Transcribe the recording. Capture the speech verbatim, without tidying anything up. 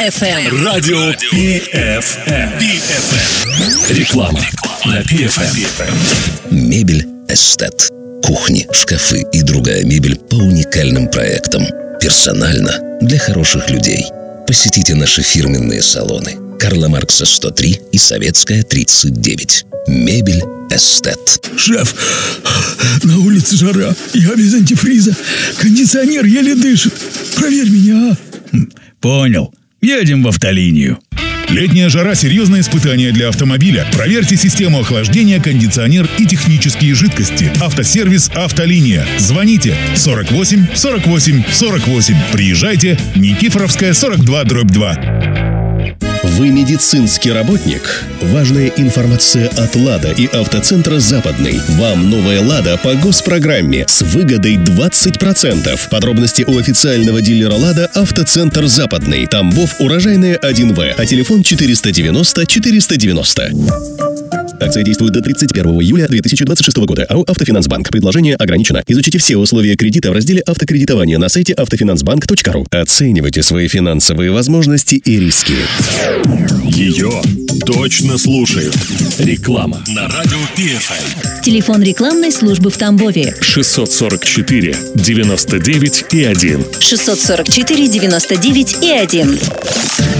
эф эм. Радио пи эф эм. пи эф эм. Реклама на пи эф эм. Мебель «Эстет». Кухни, шкафы и другая мебель по уникальным проектам. Персонально для хороших людей. Посетите наши фирменные салоны. Карла Маркса сто три и Советская тридцать девять. Мебель «Эстет». Шеф, на улице жара, я без антифриза. Кондиционер еле дышит. Проверь меня, а? Понял. Едем в автолинию. Летняя жара – серьезное испытание для автомобиля. Проверьте систему охлаждения, кондиционер и технические жидкости. Автосервис «Автолиния». Звоните сорок восемь сорок восемь сорок восемь. Приезжайте. Никифоровская, сорок два дробь два. Вы медицинский работник? Важная информация от «Лада» и автоцентра «Западный». Вам новая «Лада» по госпрограмме с выгодой двадцать процентов. Подробности у официального дилера «Лада» автоцентр «Западный». Тамбов, Урожайная, один вэ. А телефон четыреста девяносто четыреста девяносто. Акция действует до тридцать первого июля две тысячи двадцать шестого года. АО «Автофинансбанк». Предложение ограничено. Изучите все условия кредита в разделе «Автокредитование» на сайте автофинансбанк точка ру. Оценивайте свои финансовые возможности и риски. Ее точно слушают. Реклама на радио пи эф эм. Телефон рекламной службы в Тамбове. шестьсот сорок четыре девяносто девять и один. шестьсот сорок четыре девяносто девять и один.